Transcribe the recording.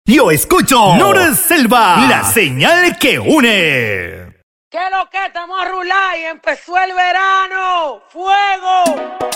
Yo escucho Nor Selva, la señal que une. ¿Qué lo que estamos a rular y empezó el verano? ¡Fuego!